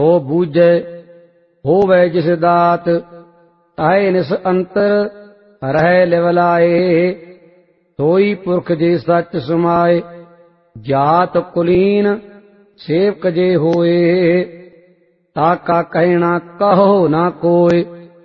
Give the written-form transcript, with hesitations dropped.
हो बूझै होवै जिस दात ताहे निस अंतर रहै लिवलाए सोई पुरख जे सच समाए जात कुलीन सेवक जे होए ताका कहना कहो ना कोय